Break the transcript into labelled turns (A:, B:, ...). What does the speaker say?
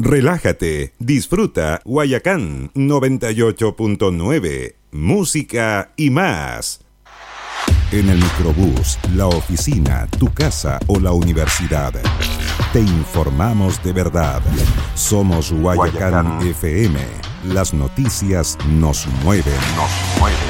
A: Relájate, disfruta Guayacán 98.9, música y más. En el microbús, la oficina, tu casa o la universidad. Te informamos de verdad. Somos Guayacán FM. Las noticias nos mueven.